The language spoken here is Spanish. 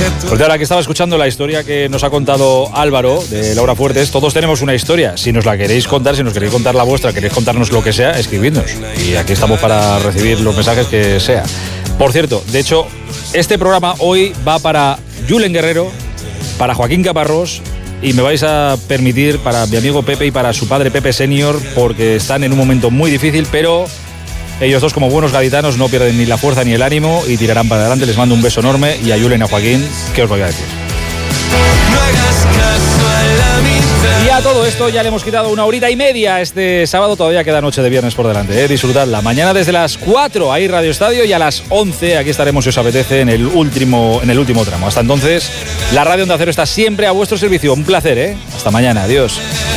Porque ahora que estaba escuchando la historia que nos ha contado Álvaro de Laura Fuertes, todos tenemos una historia. Si nos la queréis contar, si nos queréis contar la vuestra, queréis contarnos lo que sea, escribidnos. Y aquí estamos para recibir los mensajes que sea. Por cierto, de hecho, este programa hoy va para Julen Guerrero, para Joaquín Caparrós, y me vais a permitir para mi amigo Pepe y para su padre Pepe Senior, porque están en un momento muy difícil, pero ellos dos, como buenos gaditanos, no pierden ni la fuerza ni el ánimo y tirarán para adelante. Les mando un beso enorme, y a Julen y a Joaquín, ¿qué os voy a decir? Y a todo esto ya le hemos quitado 1 horita y media este sábado. Todavía queda noche de viernes por delante, disfrutadla. Mañana desde las 4 ahí Radio Estadio, y a las 11 aquí estaremos, si os apetece, en el último tramo. Hasta entonces, la radio Onda Cero está siempre a vuestro servicio. Un placer, hasta mañana, adiós.